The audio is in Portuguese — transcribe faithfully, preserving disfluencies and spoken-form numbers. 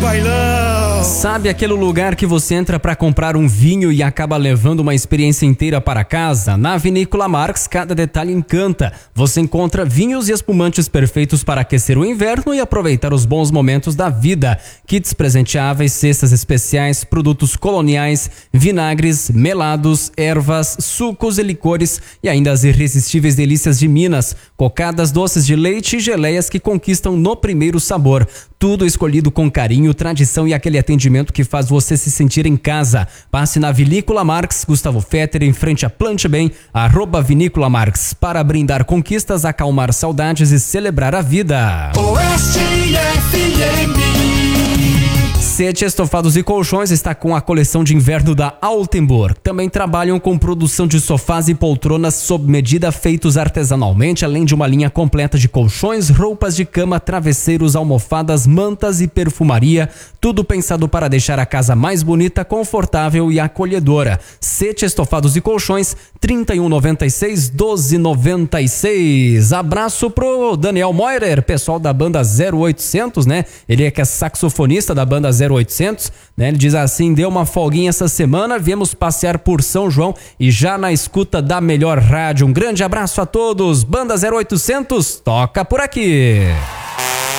bailão. Sabe aquele lugar que você entra para comprar um vinho e acaba levando uma experiência inteira para casa? Na Vinícola Marx, cada detalhe encanta. Você encontra vinhos e espumantes perfeitos para aquecer o inverno e aproveitar os bons momentos da vida. Kits presenteáveis, cestas especiais, produtos coloniais, vinagres, melados, ervas, sucos e licores e ainda as irresistíveis delícias de Minas, cocadas, doces de leite e geleias que conquistam no primeiro sabor. Tudo escolhido com carinho, tradição e aquele atendimento que faz você se sentir em casa. Passe na Vinícola Marx, Gustavo Fetter, em frente a Plante Bem, arroba Vinícola Marx, para brindar conquistas, acalmar saudades e celebrar a vida. Oeste F M. Sete Estofados e Colchões está com a coleção de inverno da Altenburg. Também trabalham com produção de sofás e poltronas sob medida feitos artesanalmente, além de uma linha completa de colchões, roupas de cama, travesseiros, almofadas, mantas e perfumaria. Tudo pensado para deixar a casa mais bonita, confortável e acolhedora. Sete Estofados e Colchões, trinta e um noventa e seis, doze noventa e seis. Abraço pro Daniel Moirer, pessoal da banda zero oitocentos, né? Ele é que é saxofonista da banda zero oitocentos, né? Ele diz assim: deu uma folguinha essa semana, viemos passear por São João e já na escuta da melhor rádio. Um grande abraço a todos. Banda zero oitocentos, toca por aqui.